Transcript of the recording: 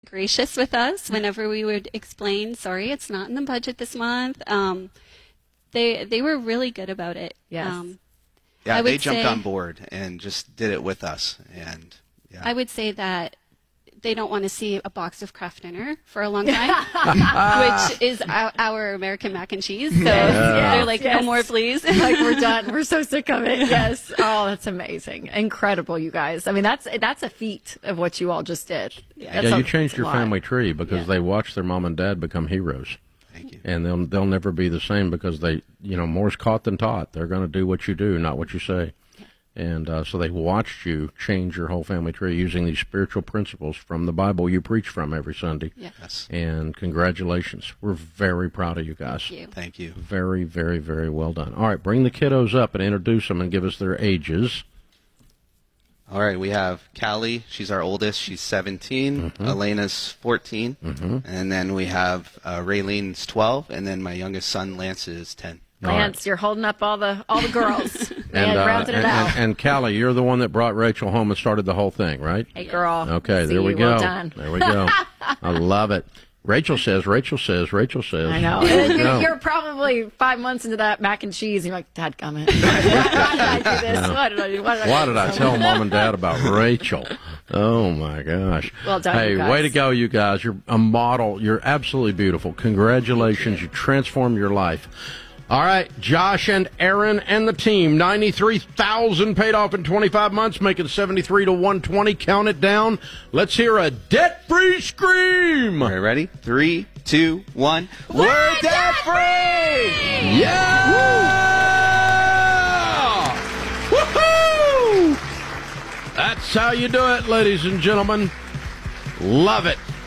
gracious with us whenever we would explain, sorry, it's not in the budget this month. They were really good about it. Yes. Yeah, they jumped on board and just did it with us. And yeah. I would say that they don't want to see a box of Kraft Dinner for a long time, which is our American mac and cheese. So they're like, no more, please. Like, we're done. We're so sick of it. Yes. Oh, that's amazing. Incredible, you guys. I mean, that's a feat of what you all just did. Yeah, you changed your family tree because they watched their mom and dad become heroes. Thank you. And they'll never be the same because more's caught than taught. They're going to do what you do, not what you say. And so they watched you change your whole family tree using these spiritual principles from the Bible you preach from every Sunday. Yes. And congratulations. We're very proud of you guys. Thank you. Thank you. Very, very, very well done. All right, bring the kiddos up and introduce them and give us their ages. All right, we have Callie. She's our oldest. She's 17. Elena's 14. And then we have Raylene's 12. And then my youngest son, Lance, is 10. Lance, you're holding up all the girls. Rounding it out. And Callie, you're the one that brought Rachel home and started the whole thing, right? Hey, girl. Okay, there we go. Well done. There we go. I love it. Rachel says. I know. You're probably 5 months into that mac and cheese, and you're like, Dad, comment. Why did I do this? Why did I tell Mom and Dad about Rachel? Oh, my gosh. Well done, Hey, you guys. way to go, you guys. You're a model. You're absolutely beautiful. Congratulations. You transformed your life. All right, Josh and Aaron and the team, $93,000 paid off in 25 months, making 73 to 120. Count it down. Let's hear a debt-free scream. All right, ready? 3, 2, 1. We're debt-free! Yeah! Woohoo! That's how you do it, ladies and gentlemen. Love it.